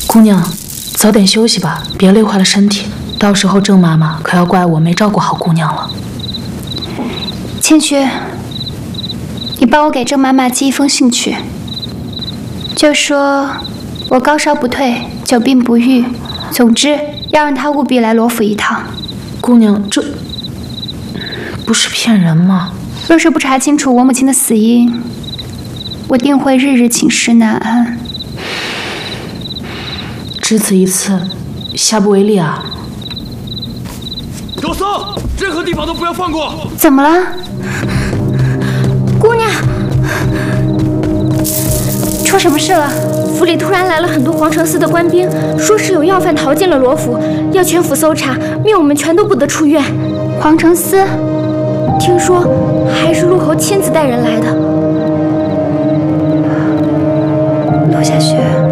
姑娘，早点休息吧，别累坏了身体。到时候郑妈妈可要怪我没照顾好姑娘了。 千雪，你帮我给郑妈妈寄一封信去，就说我高烧不退，久病不愈，总之要让她务必来罗府一趟。 姑娘，这不是骗人吗？ 若是不查清楚我母亲的死因，我定会日日寝食难安。 只此一次，下不为例啊！ 给我搜，任何地方都不要放过！ 怎么了， 姑娘？ 出什么事了？ 府里突然来了很多皇城司的官兵，说是有要犯逃进了罗府，要全府搜查，命我们全都不得出院。 皇城司？ 听说还是陆侯亲自带人来的。 陆小雪。